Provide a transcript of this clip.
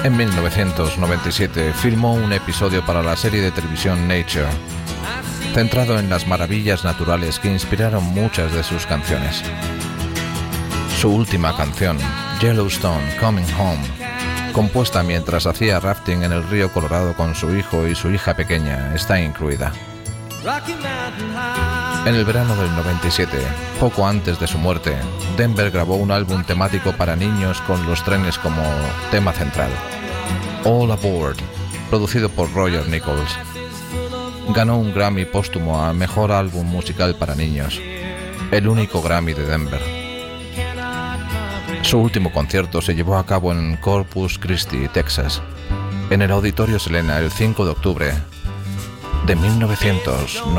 En 1997 filmó un episodio para la serie de televisión Nature, centrado en las maravillas naturales que inspiraron muchas de sus canciones. Su última canción, Yellowstone Coming Home, compuesta mientras hacía rafting en el río Colorado con su hijo y su hija pequeña, está incluida. En el verano del 97, poco antes de su muerte, Denver grabó un álbum temático para niños con los trenes como tema central. All Aboard, producido por Roger Nichols. Ganó un Grammy póstumo a Mejor Álbum Musical para Niños, el único Grammy de Denver. Su último concierto se llevó a cabo en Corpus Christi, Texas, en el Auditorio Selena el 5 de octubre de 1997.